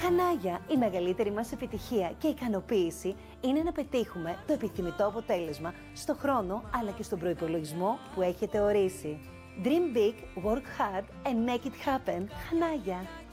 Χανάγια, η μεγαλύτερη μας επιτυχία και ικανοποίηση είναι να πετύχουμε το επιθυμητό αποτέλεσμα στο χρόνο αλλά και στον προϋπολογισμό που έχετε ορίσει. Dream big, work hard and make it happen. Χανάγια.